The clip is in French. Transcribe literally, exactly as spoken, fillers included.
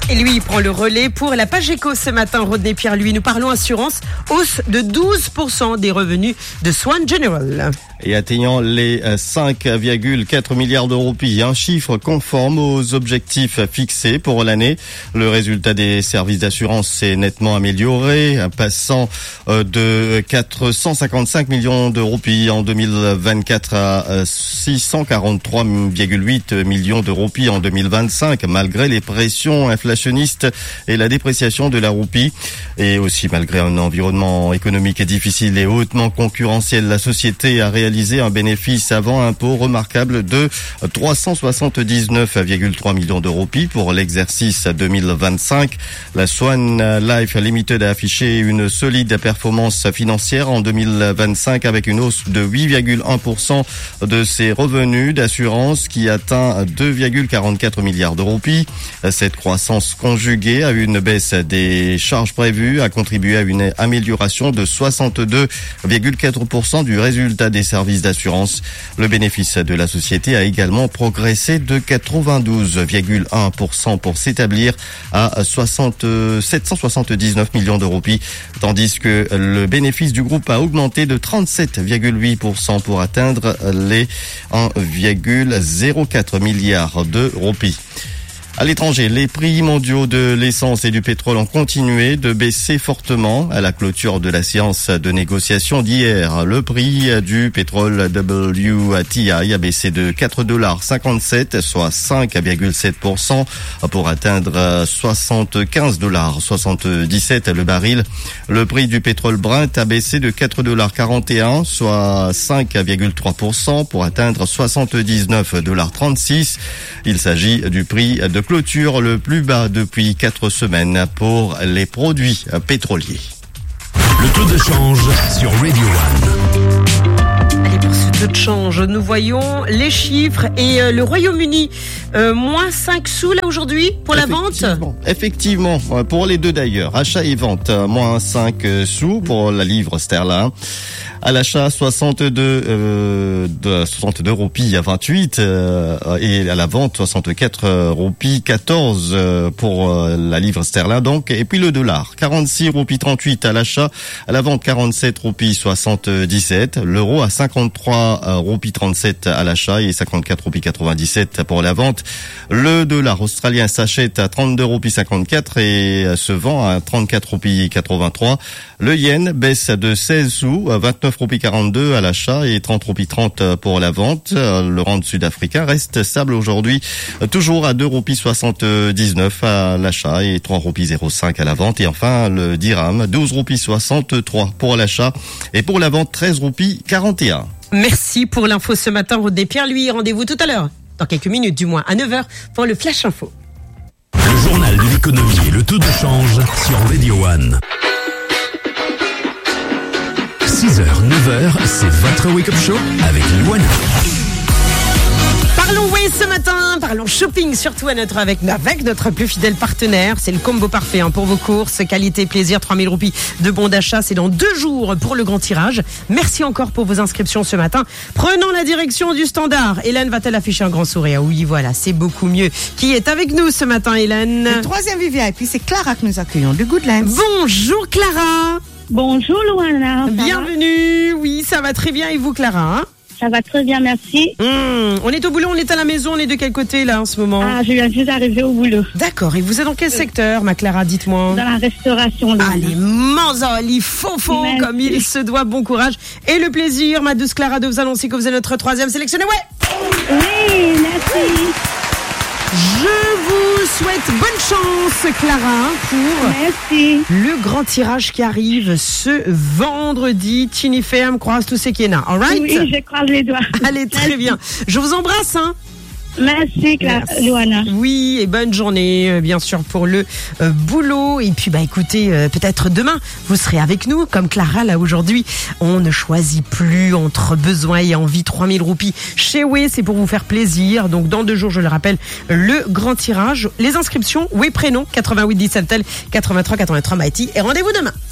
Et lui, il prend le relais pour la page éco ce matin. Rodney Pierre, lui, nous parlons assurance. Hausse de douze pour cent des revenus de Swan General. Et atteignant les cinq virgule quatre milliards d'euros, un chiffre conforme aux objectifs fixés pour l'année. Le résultat des services d'assurance s'est nettement amélioré, passant de quatre cent cinquante-cinq millions d'euros en deux mille vingt-quatre à six cent quarante-trois virgule huit millions d'euros en deux mille vingt-cinq, malgré les pressions inflationnistes et la dépréciation de la roupie. Et aussi malgré un environnement économique difficile et hautement concurrentiel, la société a réalisé un bénéfice avant impôt remarquable de trois cent soixante-dix-neuf virgule trois millions d'euros pour l'exercice deux mille vingt-cinq. La Swan Life Limited a affiché une solide performance financière en deux mille vingt-cinq avec une hausse de huit virgule un pour cent de ses revenus d'assurance qui atteint deux virgule quarante-quatre milliards d'euros. Cette croissance conjuguée à une baisse des charges prévues a contribué à une amélioration de soixante-deux virgule quatre pour cent du résultat des services d'assurance. Le bénéfice de la société a également progressé de quatre-vingt-douze virgule un pour cent pour s'établir à sept cent soixante-dix-neuf millions d'euros, tandis que le bénéfice du groupe a augmenté de trente-sept virgule huit pour cent pour atteindre les un virgule zéro quatre milliard d'euros. À l'étranger, les prix mondiaux de l'essence et du pétrole ont continué de baisser fortement à la clôture de la séance de négociation d'hier. Le prix du pétrole W T I a baissé de quatre dollars cinquante-sept, soit cinq virgule sept pour cent, pour atteindre soixante-quinze dollars soixante-dix-sept le baril. Le prix du pétrole Brent a baissé de quatre dollars quarante et un, soit cinq virgule trois pour cent, pour atteindre soixante-dix-neuf dollars trente-six. Il s'agit du prix de clôture le plus bas depuis quatre semaines pour les produits pétroliers. Le taux de change sur Radio One. Allez, pour ce taux de change, nous voyons les chiffres et euh, le Royaume-Uni, euh, moins cinq sous là aujourd'hui pour la vente. Effectivement, pour les deux d'ailleurs, achat et vente, moins cinq sous pour la livre sterling. À l'achat, soixante-deux, euh, de soixante-deux roupies à vingt-huit, euh, et à la vente, soixante-quatre roupies quatorze euh, pour euh, la livre sterling, donc. Et puis le dollar, quarante-six roupies trente-huit à l'achat, à la vente, quarante-sept roupies soixante-dix-sept. L'euro à cinquante-trois roupies trente-sept à l'achat et cinquante-quatre roupies quatre-vingt-dix-sept pour la vente. Le dollar australien s'achète à trente-deux roupies cinquante-quatre et se vend à trente-quatre roupies quatre-vingt-trois. Le yen baisse de seize sous à vingt-neuf roupies quarante-deux à l'achat et trente roupies trente pour la vente. Le rand sud-africain reste stable aujourd'hui, toujours à deux roupies soixante-dix-neuf à l'achat et trois roupies zéro cinq à la vente. Et enfin, le dirham, douze roupies soixante-trois pour l'achat et pour la vente, treize roupies quarante et un. Merci pour l'info ce matin, Rodney Pierre. Lui, rendez-vous tout à l'heure, dans quelques minutes du moins, à neuf heures, pour le Flash Info. Le journal de l'économie et le taux de change sur Radio One. six heures, neuf heures, c'est votre wake-up show avec Luana. Parlons way ce matin, parlons shopping, surtout à notre, avec, avec notre plus fidèle partenaire. C'est le combo parfait hein, pour vos courses, qualité, plaisir, trois mille roupies de bons d'achat. C'est dans deux jours pour le grand tirage. Merci encore pour vos inscriptions ce matin. Prenons la direction du standard. Hélène va-t-elle afficher un grand sourire? Oui, voilà, c'est beaucoup mieux. Qui est avec nous ce matin, Hélène? Le troisième V V I P, c'est Clara que nous accueillons de Goodlands. Bonjour Clara. Bonjour Luana. Bienvenue. Oui, ça va très bien. Et vous, Clara hein? Ça va très bien, merci. Mmh, on est au boulot, on est à la maison, on est de quel côté là en ce moment? Ah, je viens juste d'arriver au boulot. D'accord, et vous êtes dans quel secteur, ma Clara, dites-moi? Dans la restauration. Là. Allez, manzoli, fofo, comme il se doit, bon courage. Et le plaisir, ma douce Clara, de vous annoncer que vous êtes notre troisième sélectionnée. Ouais! Oui, merci. Je vous souhaite bonne chance, Clara, pour Merci. le grand tirage qui arrive ce vendredi. Tini Ferme croise tous ces Kéna. All right? Oui, je croise les doigts. Allez, très Merci. bien. Je vous embrasse, hein. Merci, Clara, Luana. Oui, et bonne journée, euh, bien sûr, pour le euh, boulot. Et puis, bah, écoutez, euh, peut-être demain, vous serez avec nous, comme Clara, là, aujourd'hui. On ne choisit plus entre besoin et envie. trois mille roupies chez Way, c'est pour vous faire plaisir. Donc, dans deux jours, je le rappelle, le grand tirage. Les inscriptions, Way Prénom, quatre-vingt-huit dix-sept tel, quatre-vingt-trois quatre-vingt-trois Mighty. Et rendez-vous demain.